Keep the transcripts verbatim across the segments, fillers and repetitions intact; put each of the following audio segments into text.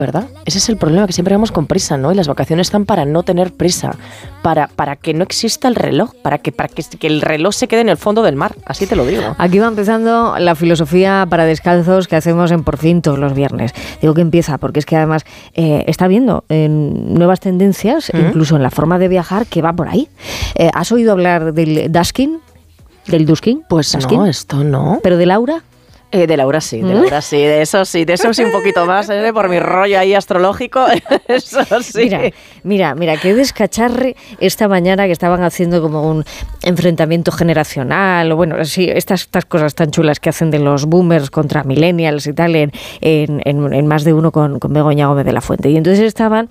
¿verdad? Ese es el problema, que siempre vamos con prisa, ¿no? Y las vacaciones están para no tener prisa, para, para que no exista el reloj, para, que, para que, que el reloj se quede en el fondo del mar, así te lo digo. Aquí va empezando la filosofía para descalzos que hacemos en Por Fin todos los viernes. Digo que empieza porque es que además eh, está viendo eh, nuevas tendencias, ¿Mm? incluso en la forma de viajar, que va por ahí. Eh, ¿Has oído hablar del Dasking? ¿Del Dusking? Pues Dasking. No, esto no. ¿Pero de Laura? Eh, de Laura sí, de Laura sí, de eso sí, de eso sí un poquito más, ¿eh? Por mi rollo ahí astrológico, eso sí. Mira, mira, mira, qué descacharre esta mañana que estaban haciendo como un enfrentamiento generacional, o bueno, sí, estas, estas cosas tan chulas que hacen de los boomers contra millennials y tal, en, en, en, en Más de Uno con, con Begoña Gómez de la Fuente. Y entonces estaban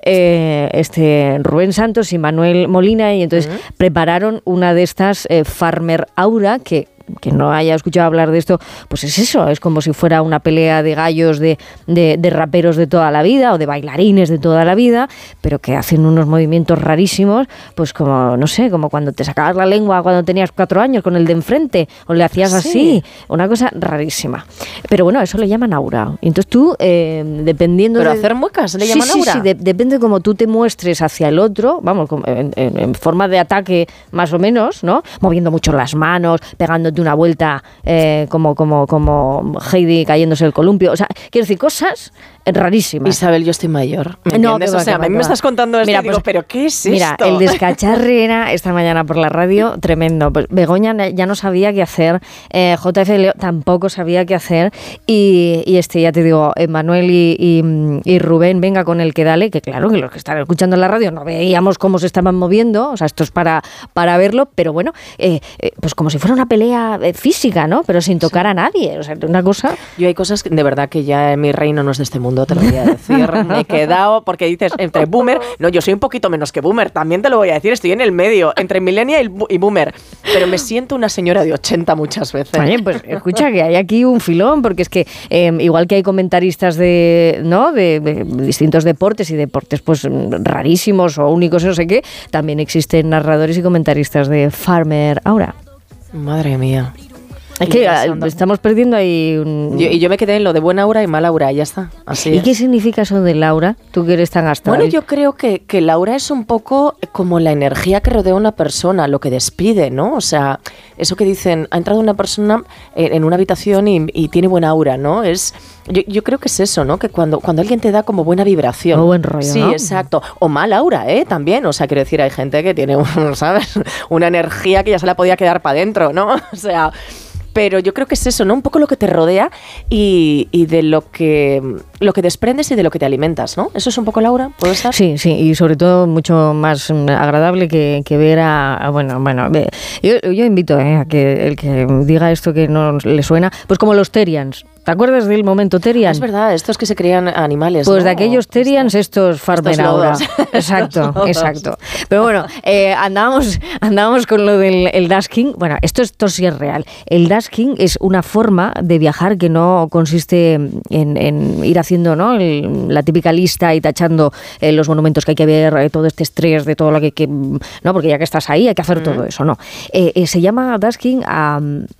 eh, este Rubén Santos y Manuel Molina, y entonces uh-huh. prepararon una de estas eh, Farmer Aura, que que no haya escuchado hablar de esto, pues es eso, es como si fuera una pelea de gallos de, de, de raperos de toda la vida o de bailarines de toda la vida, pero que hacen unos movimientos rarísimos, pues como, no sé, como cuando te sacabas la lengua cuando tenías cuatro años con el de enfrente, o le hacías sí. así, una cosa rarísima. Pero bueno, eso le llaman aura. Entonces tú, eh, dependiendo ¿Pero de... hacer muecas le sí, llaman sí, aura? Sí, de, depende de cómo tú te muestres hacia el otro, vamos, en, en, en forma de ataque más o menos, ¿no? Moviendo mucho las manos, pegando de una vuelta eh, como, como, como Heidi cayéndose el columpio. O sea, quiero decir, cosas rarísimas. Isabel, yo estoy mayor. ¿Me no, entiendes? va, o sea, a mí me estás contando esto mira, y digo, pues, ¿pero qué es mira, esto? Mira, el descacharre era esta mañana por la radio tremendo. Pues Begoña ya no sabía qué hacer, eh, J F Leo tampoco sabía qué hacer, y, y este, ya te digo, Manuel y, y, y Rubén, venga con el que dale, que claro, que los que están escuchando en la radio no veíamos cómo se estaban moviendo, o sea, esto es para, para verlo, pero bueno, eh, eh, pues como si fuera una pelea física, ¿no? Pero sin tocar sí. a nadie, o sea, una cosa... Yo hay cosas que, de verdad, que ya mi reino no es de este mundo, te lo voy a decir. Me he quedado, porque dices, entre boomer, no, yo soy un poquito menos que boomer, también te lo voy a decir, estoy en el medio, entre millennial y boomer, pero me siento una señora de ochenta muchas veces. Oye, pues escucha que hay aquí un filón, porque es que eh, igual que hay comentaristas de, ¿no? de, de distintos deportes y deportes pues rarísimos o únicos, no sé qué, también existen narradores y comentaristas de Farmer Aura. Madre mía. Es que estamos perdiendo ahí un... Yo, y yo me quedé en lo de buena aura y mala aura, ya está. Así ¿Y es. qué significa eso de Laura? Tú que eres tan astral. Bueno, yo creo que, que Laura es un poco como la energía que rodea a una persona, lo que despide, ¿no? O sea, eso que dicen, ha entrado una persona en, en una habitación y, y tiene buena aura, ¿no? Es... Yo, yo creo que es eso, ¿no? Que cuando, cuando alguien te da como buena vibración. O buen rollo, sí, ¿no? exacto. O mal aura, ¿eh? También. O sea, quiero decir, hay gente que tiene, ¿sabes? Una energía que ya se la podía quedar para adentro, ¿no? O sea... Pero yo creo que es eso, ¿no? Un poco lo que te rodea y, y de lo que lo que desprendes y de lo que te alimentas, ¿no? ¿Eso es un poco, Laura? ¿Puede ser? Sí, sí, y sobre todo mucho más agradable que, que ver a, a... Bueno, bueno, yo, yo invito eh, a que el que diga esto que no le suena, pues como los Terians. ¿Te acuerdas del momento Terian? Es verdad, estos que se creían animales, Pues ¿no? de aquellos Terians, estos Farmer Aura. Exacto, exacto. Pero bueno, eh, andábamos, andábamos con lo del el Dasking. Bueno, esto, esto sí es real. El Dasking es una forma de viajar que no consiste en, en ir haciendo, ¿no? El, la típica lista y tachando eh, los monumentos que hay que ver, eh, todo este estrés de todo lo que... que no, porque ya que estás ahí hay que hacer mm. todo eso, ¿no? Eh, eh, se llama Dasking a...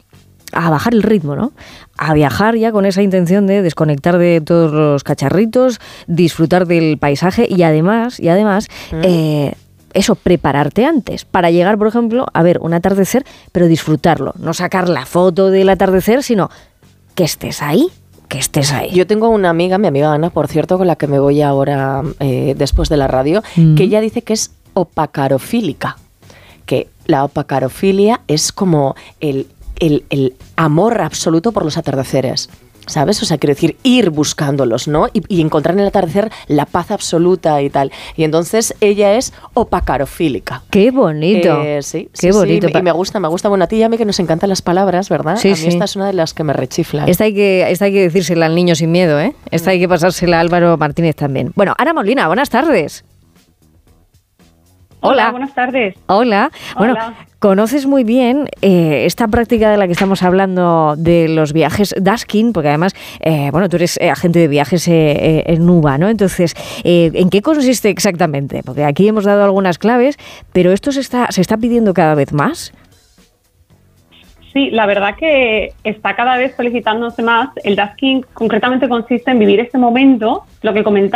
a bajar el ritmo, ¿no? A viajar ya con esa intención de desconectar de todos los cacharritos, disfrutar del paisaje y además, y además, mm. eh, eso, prepararte antes para llegar, por ejemplo, a ver un atardecer, pero disfrutarlo, no sacar la foto del atardecer, sino que estés ahí. Que estés ahí. Yo tengo una amiga, mi amiga Ana, por cierto, con la que me voy ahora eh, después de la radio, mm. que ella dice que es opacarofílica, que la opacarofilia es como el El, el amor absoluto por los atardeceres, ¿sabes? O sea, quiero decir, ir buscándolos, ¿no? Y, y encontrar en el atardecer la paz absoluta y tal. Y entonces ella es opacarofílica. ¡Qué bonito! Eh, sí, ¡Qué sí, bonito! Sí, y me gusta, me gusta. Bueno, a ti y a mí que nos encantan las palabras, ¿verdad? Sí, a mí sí. esta es una de las que me rechiflan. Esta hay que, esta hay que decírsela al niño sin miedo, ¿eh? Esta hay que pasársela a Álvaro Martínez también. Bueno, Ana Molina, buenas tardes. Hola, Hola buenas tardes. Hola. Bueno, Hola. Conoces muy bien eh, esta práctica de la que estamos hablando de los viajes Dasking, porque además, eh, bueno, tú eres eh, agente de viajes eh, eh, en Nuba, ¿no? Entonces, eh, ¿en qué consiste exactamente? Porque aquí hemos dado algunas claves, pero esto se está, se está pidiendo cada vez más. Sí, la verdad que está cada vez solicitándose más. El tasking concretamente consiste en vivir este momento, lo que comentaba,